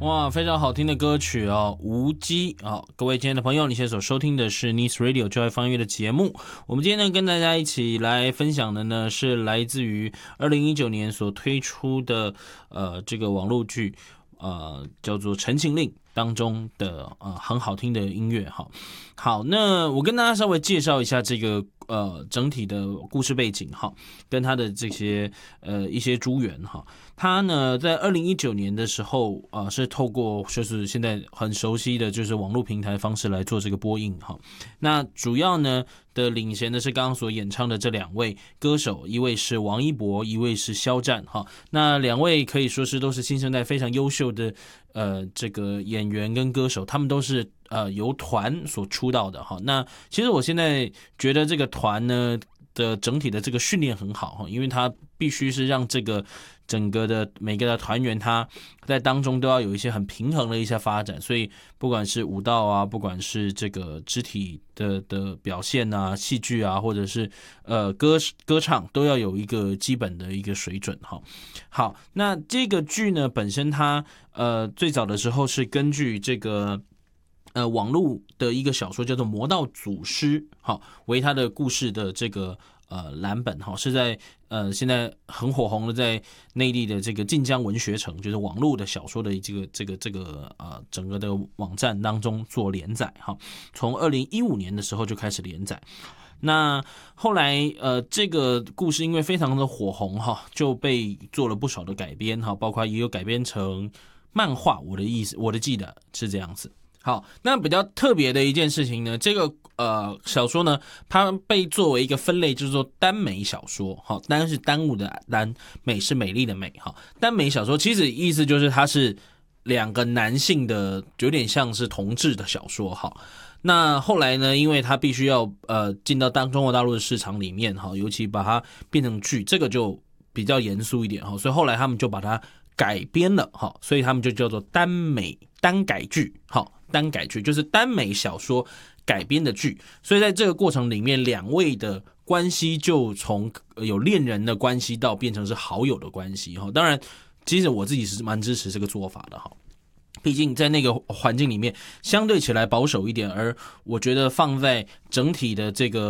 哇，非常好听的歌曲哦，无机哦。各位亲爱的朋友，你现在所收听的是 Nice Radio 教育方音乐的节目。我们今天呢，跟大家一起来分享的呢，是来自于2019年所推出的这个网络剧，叫做《陈情令》当中的很好听的音乐哈。好，那我跟大家稍微介绍一下这个整体的故事背景哈，跟他的这些一些珠缘哈。他呢在2019年的时候是透过就是现在很熟悉的就是网络平台方式来做这个播映哈。那主要呢的领衔的是刚刚所演唱的这两位歌手，一位是王一博，一位是肖战哈。那两位可以说是都是新生代非常优秀的这个演员跟歌手，他们都是由团所出道的哈。那其实我现在觉得这个团呢的整体的这个训练很好哈，因为他必须是让这个整个的每个的团员他在当中都要有一些很平衡的一些发展，所以不管是舞蹈啊，不管是这个肢体的表现啊，戏剧啊，或者是歌唱，都要有一个基本的一个水准哈。好，那这个剧呢本身它最早的时候是根据这个网络的一个小说叫做《魔道祖师》好为他的故事的这个蓝本哈，是在现在很火红的在内地的这个晋江文学城，就是网络的小说的这个整个的网站当中做连载哈，从2015年的时候就开始连载。那后来这个故事因为非常的火红哈，就被做了不少的改编哈，包括也有改编成漫画，我的记得是这样子。好，那比较特别的一件事情呢，这个小说呢，它被作为一个分类，就是说耽美小说。好，耽是耽误的耽，美是美丽的美。哈，耽美小说其实意思就是它是两个男性的，有点像是同志的小说。哈，那后来呢，因为它必须要进到中国大陆的市场里面，哈，尤其把它变成剧，这个就比较严肃一点哈，所以后来他们就把它改编了哈，所以他们就叫做耽改剧。好。耽改剧就是耽美小说改编的剧，所以在这个过程里面，两位的关系就从有恋人的关系到变成是好友的关系。当然，其实我自己是蛮支持这个做法的哈。毕竟在那个环境里面，相对起来保守一点，而我觉得放在整体的这个